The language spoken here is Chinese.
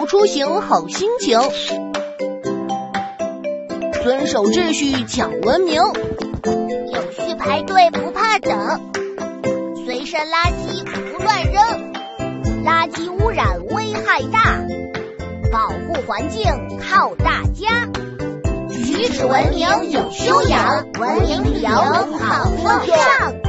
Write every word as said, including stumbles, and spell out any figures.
交出行好心情，遵守秩序讲文明， 有序排队不怕等，随身垃圾不乱扔，垃圾污染危害大，保护环境靠大家。举止文明有修养，文明旅游好风尚。